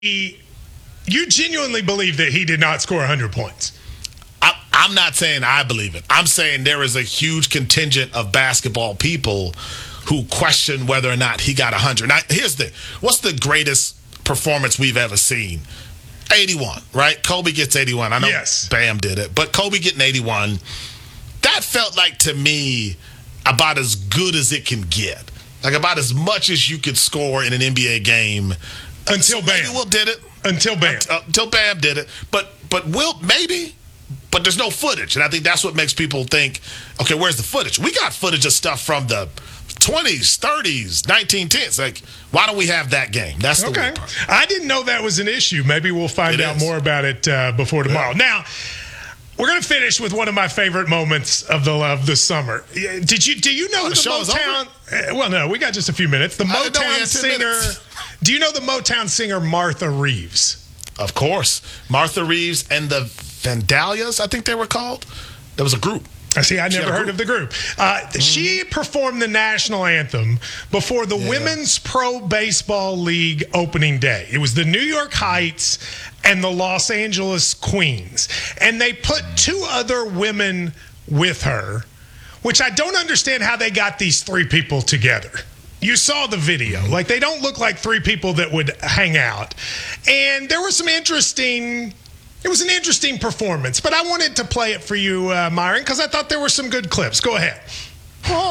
you genuinely believe that he did not score 100 points? I'm not saying I believe it. I'm saying there is a huge contingent of basketball people who question whether or not he got 100. Now, here's the thing. What's the greatest performance we've ever seen? 81, right? Kobe gets 81. I know Bam did it, but Kobe getting 81, that felt like, to me, about as good as it can get. Like about as much as you could score in an NBA game. Until Bam. Maybe Will did it. Until Bam. Until Bam did it. But Will, maybe. But there's no footage. And I think that's what makes people think, okay, where's the footage? We got footage of stuff from the 20s, 30s, 1910s. Like, why don't we have that game? That's the weird part. I didn't know that was an issue. Maybe we'll find out more about it before tomorrow. Yeah. Now, we're going to finish with one of my favorite moments of the summer. Do you know the Motown? Well, no, we got just a few minutes. The Motown singer. Do you know the Motown singer Martha Reeves? Of course, Martha Reeves and the Vandalias, I think they were called. There was a group. I see. I never heard of the group. She performed the national anthem before the Women's Pro Baseball League opening day. It was the New York Heights and the Los Angeles Queens. And they put two other women with her, which I don't understand how they got these three people together. You saw the video. Like, they don't look like three people that would hang out. And there was some interesting... It was an interesting performance, but I wanted to play it for you, Myron, because I thought there were some good clips. Go ahead.